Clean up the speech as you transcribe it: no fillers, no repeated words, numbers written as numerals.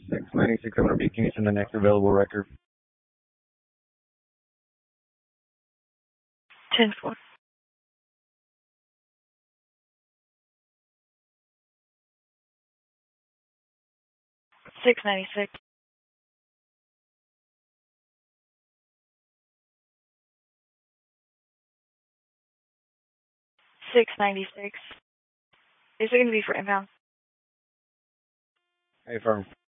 696, I'm repeating, it's in the next available record. 10-4. 696. 696. Is it going to be for inbound? Hey, firm.